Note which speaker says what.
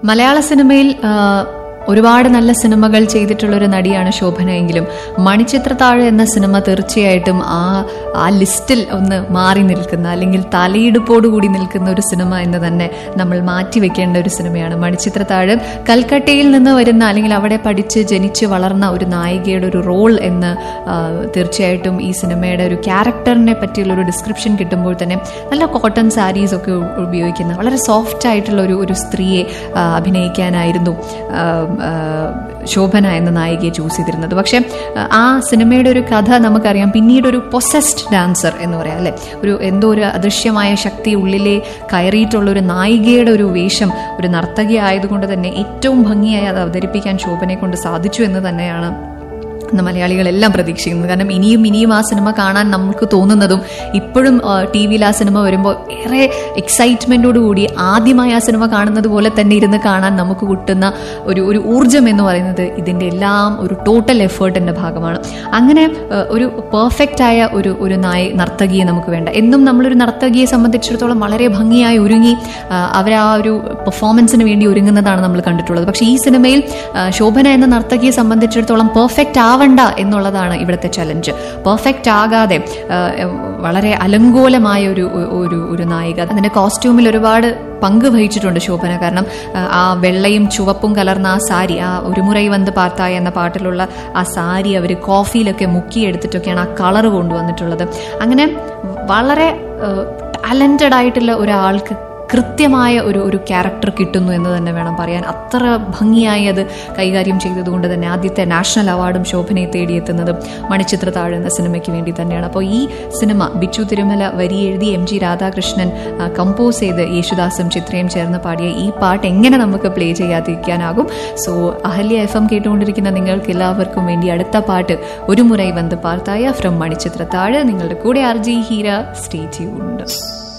Speaker 1: മലയാള സിനിമയിൽ ഒരുപാട് നല്ല സിനിമകൾ ചെയ്തിട്ടുള്ളൊരു നടിയാണ് ശോഭന എങ്കിലും മണിച്ചിത്രത്താഴ് എന്ന സിനിമ തീർച്ചയായിട്ടും ആ ലിസ്റ്റിൽ ഒന്ന് മാറി നിൽക്കുന്ന, അല്ലെങ്കിൽ തലയിടുപ്പോടുകൂടി നിൽക്കുന്ന ഒരു സിനിമ എന്ന് തന്നെ നമ്മൾ മാറ്റിവെക്കേണ്ട ഒരു സിനിമയാണ് മണിച്ചിത്രത്താഴ്. കൽക്കട്ടയിൽ നിന്ന് വരുന്ന, അല്ലെങ്കിൽ അവിടെ പഠിച്ച് ജനിച്ച് വളർന്ന ഒരു നായികയുടെ ഒരു റോൾ എന്ന് തീർച്ചയായിട്ടും ഈ സിനിമയുടെ ഒരു ക്യാരക്ടറിനെ പറ്റിയുള്ള ഒരു ഡിസ്ക്രിപ്ഷൻ കിട്ടുമ്പോൾ തന്നെ നല്ല കോട്ടൺ സാരീസ് ഒക്കെ ഉപയോഗിക്കുന്ന വളരെ സോഫ്റ്റ് ആയിട്ടുള്ള ഒരു സ്ത്രീയെ അഭിനയിക്കാനായിരുന്നു ശോഭന എന്ന നായികയെ ചൂസ് ചെയ്തിരുന്നത്. പക്ഷെ ആ സിനിമയുടെ ഒരു കഥ നമുക്കറിയാം, പിന്നീട് ഒരു പൊസസ്ഡ് ഡാൻസർ എന്ന് പറയാം അല്ലെ, എന്തോ ഒരു അദൃശ്യമായ ശക്തി ഉള്ളിലെ കയറിയിട്ടുള്ള ഒരു നായികയുടെ ഒരു വേഷം, ഒരു നർത്തകി ആയതുകൊണ്ട് തന്നെ ഏറ്റവും ഭംഗിയായി അത് അവതരിപ്പിക്കാൻ ശോഭനയെ കൊണ്ട് സാധിച്ചു എന്ന് തന്നെയാണ് മലയാളികളെല്ലാം പ്രതീക്ഷിക്കുന്നത്. കാരണം ഇനിയും ആ സിനിമ കാണാൻ നമുക്ക് തോന്നുന്നതും ഇപ്പോഴും ടി വിയിൽ ആ സിനിമ വരുമ്പോൾ ഏറെ എക്സൈറ്റ്മെന്റോടുകൂടി ആദ്യമായി ആ സിനിമ കാണുന്നത് പോലെ തന്നെ ഇരുന്ന് കാണാൻ നമുക്ക് കിട്ടുന്ന ഒരു ഊർജം എന്ന് പറയുന്നത് ഇതിന്റെ എല്ലാം ഒരു ടോട്ടൽ എഫേർട്ടിന്റെ ഭാഗമാണ്. അങ്ങനെ ഒരു പെർഫെക്റ്റ് ആയ ഒരു നർത്തകിയെ നമുക്ക് വേണ്ട. എന്നും നമ്മളൊരു നർത്തകിയെ സംബന്ധിച്ചിടത്തോളം വളരെ ഭംഗിയായി ഒരുങ്ങി അവർ ആ ഒരു പെർഫോമൻസിന് വേണ്ടി ഒരുങ്ങുന്നതാണ് നമ്മൾ കണ്ടിട്ടുള്ളത്. പക്ഷേ ഈ സിനിമയിൽ ശോഭന എന്ന നർത്തകിയെ സംബന്ധിച്ചിടത്തോളം പെർഫെക്റ്റ് ആവണ്ട എന്നുള്ളതാണ് ഇവിടുത്തെ ചലഞ്ച്. പെർഫെക്റ്റ് ആകാതെ വളരെ അലങ്കോലമായ ഒരു നായിക. അതിന്റെ കോസ്റ്റ്യൂമിൽ ഒരുപാട് പങ്ക് വഹിച്ചിട്ടുണ്ട് ശോഭന. കാരണം ആ വെള്ളയും ചുവപ്പും കലർന്ന ആ സാരി, ആ ഒരു മുറൈ വന്ന് പാർത്തായ എന്ന പാട്ടിലുള്ള ആ സാരി അവർ കോഫിയിലൊക്കെ മുക്കിയെടുത്തിട്ടൊക്കെയാണ് ആ കളർ കൊണ്ടുവന്നിട്ടുള്ളത്. അങ്ങനെ വളരെ ടാലന്റഡ് ആയിട്ടുള്ള ഒരാൾക്ക് കൃത്യമായ ഒരു ക്യാരക്ടർ കിട്ടുന്നു എന്ന് തന്നെ വേണം പറയാൻ. അത്ര ഭംഗിയായി അത് കൈകാര്യം ചെയ്തതുകൊണ്ട് തന്നെ ആദ്യത്തെ നാഷണൽ അവാർഡും ശോഭനയെ തേടിയെത്തുന്നത് മണിച്ചിത്രത്താഴ് എന്ന സിനിമയ്ക്ക് വേണ്ടി തന്നെയാണ്. അപ്പോൾ ഈ സിനിമ ബിച്ചു തിരുമല വരി എഴുതി MG രാധാകൃഷ്ണൻ കമ്പോസ് ചെയ്ത് യേശുദാസും ചിത്രയും ചേർന്ന് പാടിയ ഈ പാട്ട് എങ്ങനെ നമുക്ക് പ്ലേ ചെയ്യാതിരിക്കാനാകും? സോ അഹല്യ FM കേട്ടുകൊണ്ടിരിക്കുന്ന നിങ്ങൾക്ക് എല്ലാവർക്കും വേണ്ടി അടുത്ത പാട്ട് ഒരു മുറൈ വന്ന് പാർത്തായ ഫ്രം മണിച്ചിത്രത്താഴ്. നിങ്ങളുടെ കൂടെ RJ ഹീര. Stay tuned.